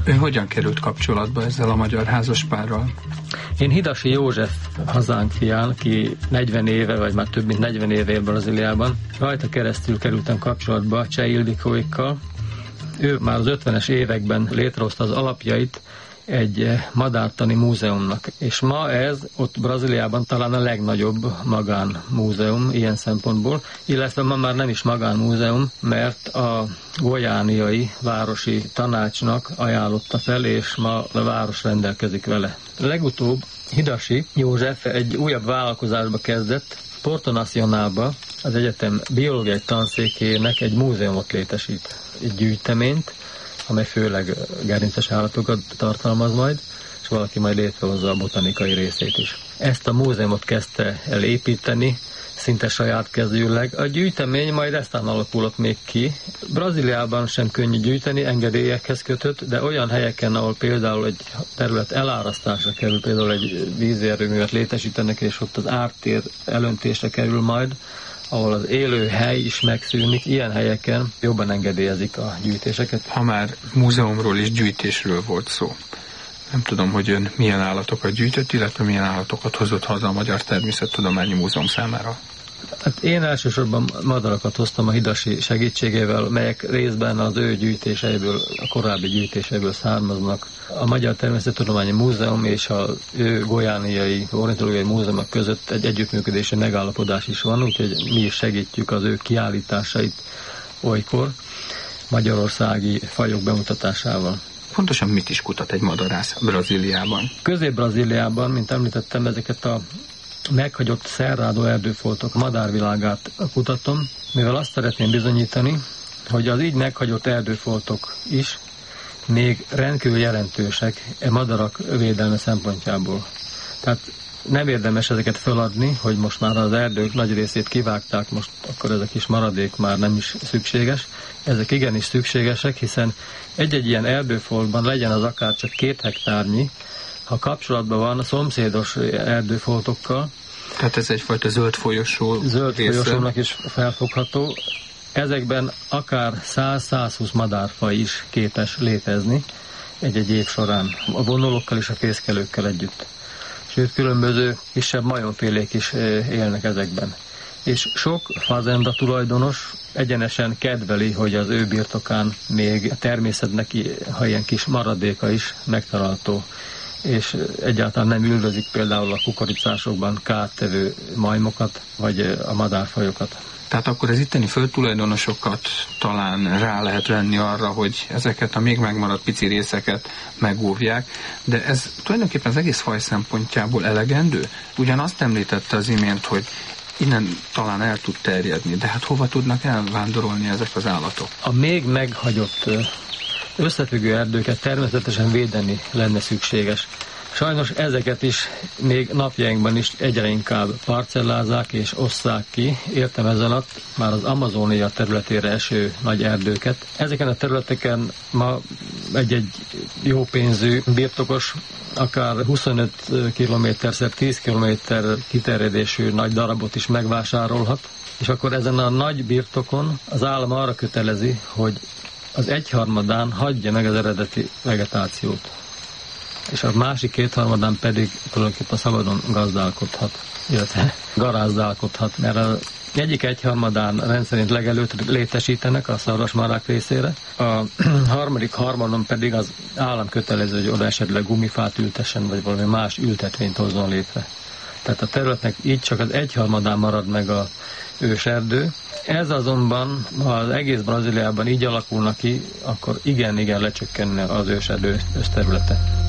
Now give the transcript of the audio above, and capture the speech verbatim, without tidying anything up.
Ő hogyan került kapcsolatba ezzel a magyar házaspárral? Én Hidasi József hazánk fián, aki negyven éve, vagy már több mint negyven éve él Brazíliában. Rajta keresztül kerültem kapcsolatba Cseh Ildikóikkal. Ő már az ötvenes években létrehozta az alapjait egy madártani múzeumnak. És ma ez ott Brazíliában talán a legnagyobb magánmúzeum ilyen szempontból, illetve ma már nem is magánmúzeum, mert a goiániai városi tanácsnak ajánlotta fel, és ma a város rendelkezik vele. Legutóbb Hidasi József egy újabb vállalkozásba kezdett, Porto Nacionalba, az egyetem biológiai tanszékének egy múzeumot létesít, egy gyűjteményt, amely főleg gerinces állatokat tartalmaz majd, és valaki majd létrehozza a botanikai részét is. Ezt a múzeumot kezdte el építeni, szinte saját kezűleg. A gyűjtemény majd eztán alakulott még ki. Brazíliában sem könnyű gyűjteni, engedélyekhez kötött, de olyan helyeken, ahol például egy terület elárasztásra kerül, például egy vízérőművet létesítenek, és ott az ártér elöntésre kerül majd, ahol az élő hely is megszűnik, ilyen helyeken jobban engedélyezik a gyűjtéseket. Ha már múzeumról és gyűjtésről volt szó, nem tudom, hogy ön milyen állatokat gyűjtött, illetve milyen állatokat hozott haza a Magyar Természettudományi Múzeum számára? Hát én elsősorban madarakat hoztam a Hidasi segítségével, melyek részben az ő gyűjtéseiből, a korábbi gyűjtéseiből származnak. A Magyar Természettudományi Múzeum és az ő goiániai ornitológiai múzeumok között egy együttműködési megállapodás is van, úgyhogy mi is segítjük az ő kiállításait olykor magyarországi fajok bemutatásával. Pontosan mit is kutat egy madarász Brazíliában? Közép-Brazíliában, mint említettem, ezeket a meghagyott Cerrado erdőfoltok madárvilágát kutatom, mivel azt szeretném bizonyítani, hogy az így meghagyott erdőfoltok is még rendkívül jelentősek e madarak védelme szempontjából. Tehát nem érdemes ezeket feladni, hogy most már az erdők nagy részét kivágták, most akkor ez a kis maradék már nem is szükséges. Ezek igenis szükségesek, hiszen egy-egy ilyen erdőfoltban legyen az akár csak két hektárnyi, ha kapcsolatban van a szomszédos erdőfoltokkal. Tehát ez egyfajta zöld folyosó Zöld része. folyosónak is felfogható. Ezekben akár száz-százhúsz madárfaj is képes létezni egy-egy év során, a vonulókkal és a fészkelőkkel együtt. Sőt, különböző kisebb majomfélék is élnek ezekben. És sok fazenda tulajdonos egyenesen kedveli, hogy az ő birtokán még a természetnek, ha ilyen kis maradéka is megtalálható, és egyáltalán nem üldözik például a kukoricásokban kártevő majmokat, vagy a madárfajokat. Tehát akkor az itteni földtulajdonosokat talán rá lehet venni arra, hogy ezeket a még megmaradt pici részeket megóvják, de ez tulajdonképpen az egész faj szempontjából elegendő? Ugyan azt említette az imént, hogy innen talán el tud terjedni, de hát hova tudnak elvándorolni ezek az állatok? A még meghagyott összefüggő erdőket természetesen védeni lenne szükséges. Sajnos ezeket is még napjainkban is egyre inkább parcellázzák és osszák ki, értem ez alatt már az Amazónia területére eső nagy erdőket. Ezeken a területeken ma egy-egy jó pénzű birtokos akár huszonöt kilométerszer tíz kilométer kiterjedésű nagy darabot is megvásárolhat, és akkor ezen a nagy birtokon az állam arra kötelezi, hogy az egyharmadán hagyja meg az eredeti vegetációt, és a másik kétharmadán pedig tulajdonképpen szabadon gazdálkodhat, illetve garázdálkodhat, mert az egyik egyharmadán rendszerint legelőt létesítenek a szarvasmarák részére, a harmadik harmadon pedig az állam kötelező, hogy oda esetleg gumifát ültessen, vagy valami más ültetvényt hozzon létre. Tehát a területnek így csak az egyharmadán marad meg a őserdő. Ez azonban, ha az egész Brazíliában így alakulna ki, akkor igen-igen lecsökkenne az őserdő összterülete.